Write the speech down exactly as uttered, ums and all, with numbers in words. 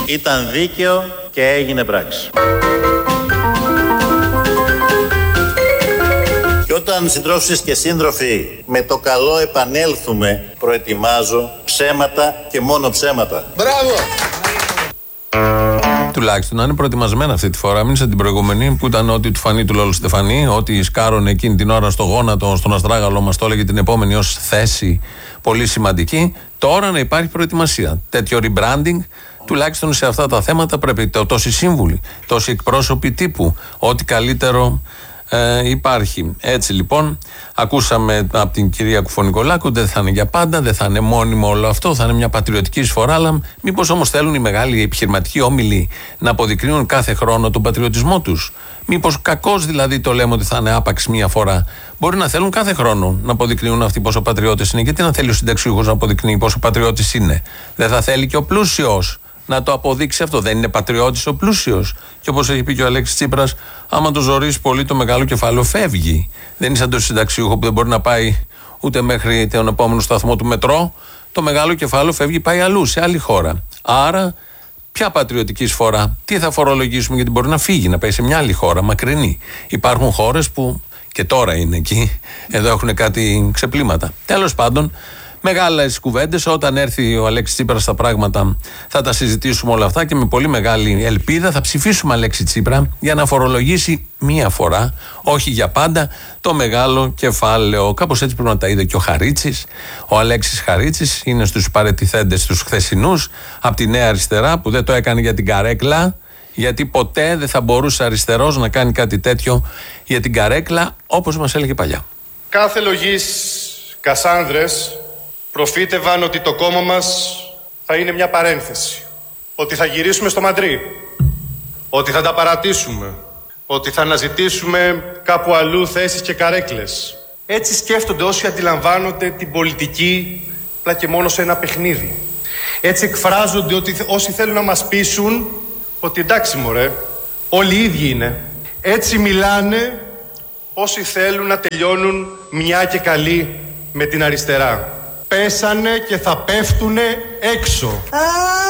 Ήταν δίκαιο και έγινε πράξη. Και όταν συντρόφισσες και σύντροφοι με το καλό επανέλθουμε, προετοιμάζω ψέματα και μόνο ψέματα. Μπράβο! Τουλάχιστον να είναι προετοιμασμένα αυτή τη φορά. Μην σαν την προηγούμενη που ήταν ό,τι του φανεί του Λόλου Στεφανή, ό,τι σκάρωνε εκείνη την ώρα στο γόνατο, στον αστράγαλο, μας το έλεγε την επόμενη ως θέση πολύ σημαντική. Τώρα να υπάρχει προετοιμασία. Τέτοιο rebranding, τουλάχιστον σε αυτά τα θέματα πρέπει τόσοι σύμβουλοι, τόσοι εκπρόσωποι τύπου, ό,τι καλύτερο ε, υπάρχει. Έτσι λοιπόν, ακούσαμε από την κυρία Κουφωνικολάκου, δεν θα είναι για πάντα, δεν θα είναι μόνιμο όλο αυτό, θα είναι μια πατριωτική εισφορά. Αλλά μήπως όμως θέλουν οι μεγάλοι επιχειρηματικοί όμιλοι να αποδεικνύουν κάθε χρόνο τον πατριωτισμό τους? Μήπως κακώς δηλαδή το λέμε ότι θα είναι άπαξ μία φορά? Μπορεί να θέλουν κάθε χρόνο να αποδεικνύουν αυτοί πόσο πατριώτες είναι. Γιατί να θέλει ο συνταξιούχος να αποδεικνύει πόσο πατριώτης είναι? Δεν θα θέλει και ο πλούσιος να το αποδείξει αυτό? Δεν είναι πατριώτης ο πλούσιος? Και όπως έχει πει και ο Αλέξης Τσίπρας, άμα το ζορίσει πολύ το μεγάλο κεφάλαιο φεύγει. Δεν είναι σαν το συνταξιούχο που δεν μπορεί να πάει ούτε μέχρι τον επόμενο σταθμό του μετρό. Το μεγάλο κεφάλαιο φεύγει, πάει αλλού, σε άλλη χώρα. Άρα, ποια πατριωτική εισφορά? Τι θα φορολογήσουμε? Γιατί μπορεί να φύγει, να πάει σε μια άλλη χώρα, μακρινή. Υπάρχουν χώρες που και τώρα είναι εκεί. Εδώ έχουν κάτι ξεπλήματα. Τέλος πάντων, μεγάλες κουβέντες. Όταν έρθει ο Αλέξης Τσίπρας στα πράγματα, θα τα συζητήσουμε όλα αυτά και με πολύ μεγάλη ελπίδα θα ψηφίσουμε Αλέξη Τσίπρα για να φορολογήσει μία φορά, όχι για πάντα, το μεγάλο κεφάλαιο. Κάπως έτσι πρέπει να τα είδε και ο Χαρίτσης. Ο Αλέξης Χαρίτσης είναι στους παραιτηθέντες τους χθεσινούς από τη Νέα Αριστερά, που δεν το έκανε για την καρέκλα, γιατί ποτέ δεν θα μπορούσε αριστερός να κάνει κάτι τέτοιο για την καρέκλα, όπως μας έλεγε παλιά. Κάθε λογής Κασάνδρες προφήτευαν ότι το κόμμα μας θα είναι μια παρένθεση. Ότι θα γυρίσουμε στο Μαντρί. Ότι θα τα παρατήσουμε. Ότι θα αναζητήσουμε κάπου αλλού θέσεις και καρέκλες. Έτσι σκέφτονται όσοι αντιλαμβάνονται την πολιτική απλά και μόνο σε ένα παιχνίδι. Έτσι εκφράζονται ότι όσοι θέλουν να μας πείσουν ότι εντάξει μωρέ, όλοι οι ίδιοι είναι. Έτσι μιλάνε όσοι θέλουν να τελειώνουν μια και καλή με την αριστερά. Πέσανε και θα πέφτουνε έξω.